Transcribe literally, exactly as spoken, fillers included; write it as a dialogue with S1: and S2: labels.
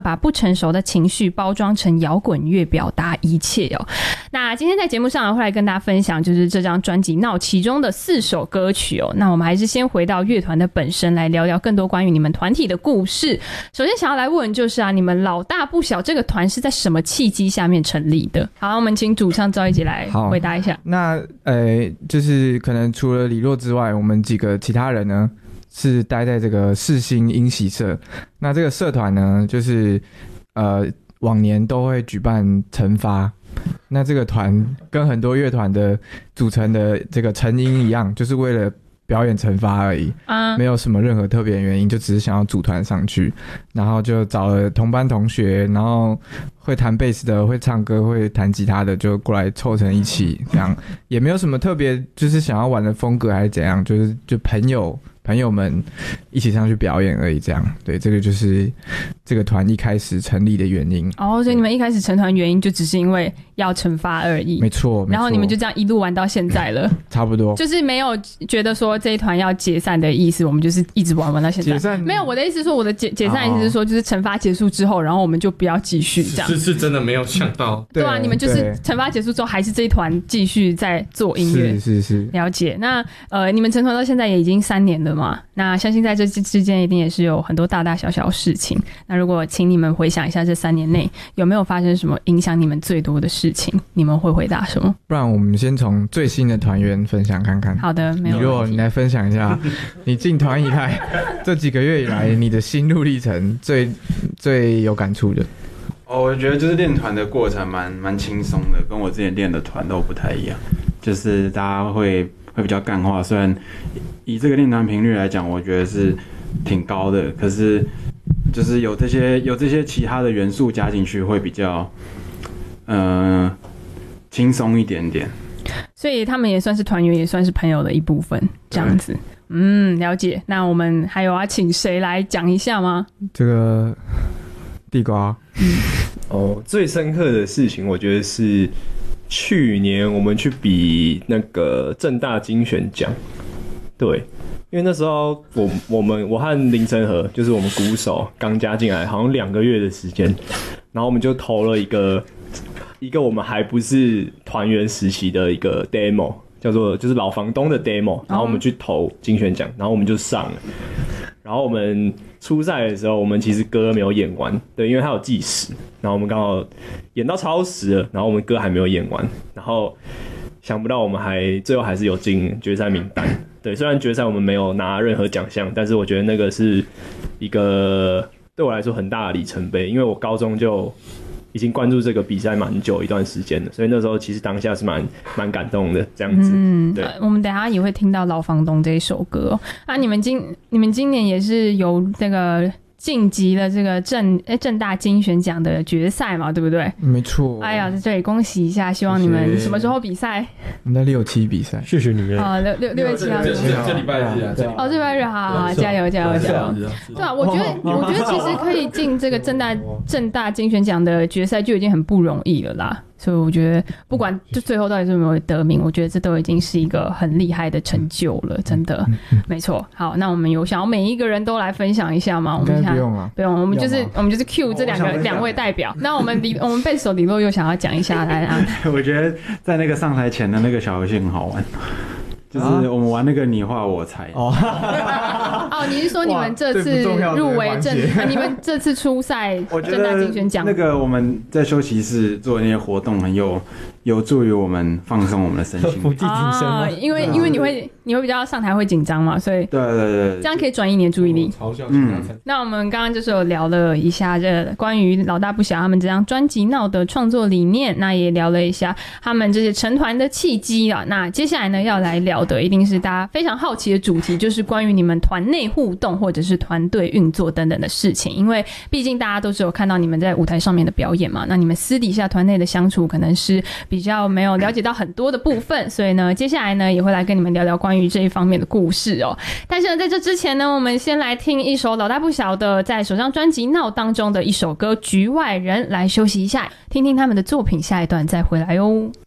S1: 把不成熟的情绪包装成摇滚乐表达一切哦。那今天在节目上会来跟大家分享就是这张专辑《闹》其中的四首歌曲哦。那我们还是先回到乐团的本身来聊聊更多关于你们团体的故事。首先想要来问就是啊，你们老大不小这个团是在什么契机下面成立的？好，我们请主唱赵一杰来回答一下。
S2: 那呃，就是可能除了李洛之外，我们几个其他人呢是待在这个世新音喜社。那这个社团呢，就是呃往年都会举办惩罚。那这个团跟很多乐团的组成的这个成因一样，就是为了表演惩罚而已，啊，没有什么任何特别的原因，就只是想要组团上去，然后就找了同班同学，然后会弹贝斯的、会唱歌、会弹吉他的，就过来凑成一起，这样也没有什么特别，就是想要玩的风格还是怎样，就是就朋友。朋友们一起上去表演而已，这样。对，这个就是这个团一开始成立的原因。
S1: 哦，所以你们一开始成团原因就只是因为要惩罚而已。
S2: 没错，
S1: 然后你们就这样一路玩到现在了。
S2: 差不多。就是
S1: 没有觉得说这一团要解散的意思，我们就是一直玩玩到现在。
S2: 解散
S1: 没有，我的意思是说，我的解解散意思是说，就是惩罚结束之后，然后我们就不要继续这样。
S3: 是是真的没有想到。
S1: 对啊，你们就是惩罚结束之后，还是这一团继续在做音乐。
S2: 是是是。
S1: 了解。那呃，你们成团到现在也已经三年了嘛？那相信在这之间一定也是有很多大大小小的事情。那如果请你们回想一下这三年内有没有发生什么影响你们最多的事情，你们会回答什么？
S2: 不然我们先从最新的团员分享看看。
S1: 好的，没有问题。
S2: 你如果你来分享一下你进团以来这几个月以来你的心路历程最最有感触的。
S4: 哦，我觉得就是练团的过程蛮蛮轻松的，跟我之前练的团都不太一样，就是大家会会比较干话，虽然以这个练团频率来讲，我觉得是挺高的，可是就是有这些有这些其他的元素加进去，会比较呃轻松一点点。
S1: 所以他们也算是团员，也算是朋友的一部分，这样子。嗯，了解。那我们还有要请谁来讲一下吗？
S2: 这个地瓜。
S5: 嗯，哦，最深刻的事情，我觉得是去年我们去比那个政大金选奖，对，因为那时候我我们我和林晨和就是我们鼓手刚加进来，好像两个月的时间，然后我们就投了一个一个我们还不是团员时期的一个 demo， 叫做就是老房东的 demo， 然后我们去投金选奖，然后我们就上了，然后我们初赛的时候，我们其实歌没有演完，对，因为它有计时，然后我们刚好演到超时了，然后我们歌还没有演完，然后想不到我们还最后还是有进决赛名单，对，虽然决赛我们没有拿任何奖项，但是我觉得那个是一个对我来说很大的里程碑，因为我高中就已经关注这个比赛蛮久一段时间了，所以那时候其实当下是蛮蛮感动的这样子。嗯，对、呃，
S1: 我们等一下也会听到《老房东》这一首歌、哦、啊。你们今你们今年也是有那个晋级了这个政诶政大金选奖的决赛嘛，对不对？
S2: 没错。
S1: 哎呀，在这里恭喜一下，希望你们什么时候比赛？
S2: 我们在六七比赛，
S3: 谢谢你
S1: 啊，六六六月七号，
S3: 这这礼拜日啊，
S1: 哦，这礼拜日，好好好，加油加油加油！对啊，我觉得我觉得其实可以进这个政大政大金选奖的决赛就已经很不容易了啦。所以我觉得不管就最后到底是没有得名，我觉得这都已经是一个很厉害的成就了，真的。没错。好，那我们有想要每一个人都来分享一下吗？我们
S2: 不用啊，
S1: 不用，我们就是我们就是 Q 这两个两位代表。那我们李我们贝斯手李洛又想要讲一下来啊。
S4: 我觉得在那个上台前的那个小游戏很好玩。就是我们玩那个你画我猜哦，
S1: 哦，你是说你们这次入围正、啊，你们这次初赛政大金选奖？
S4: 那个我们在休息室做的那些活动很有有助于我们放松我们的身心，
S2: 伏地挺身吗？
S1: 因为因为你会你会比较上台会紧张嘛，所以
S4: 对对对，
S1: 这样可以转移你的注意力。
S3: 嘲笑其他参赛。
S1: 那我们刚刚就是有聊了一下这关于老大不小他们这张专辑闹的创作理念，那也聊了一下他们这些成团的契机啊。那接下来呢要来聊的一定是大家非常好奇的主题，就是关于你们团内互动或者是团队运作等等的事情。因为毕竟大家都是有看到你们在舞台上面的表演嘛，那你们私底下团内的相处可能是比较没有了解到很多的部分，所以呢接下来呢也会来跟你们聊聊关于这一方面的故事哦。但是呢在这之前呢，我们先来听一首老大不小的在首张专辑《闹》当中的一首歌《局外人》，来休息一下，听听他们的作品，下一段再回来哦。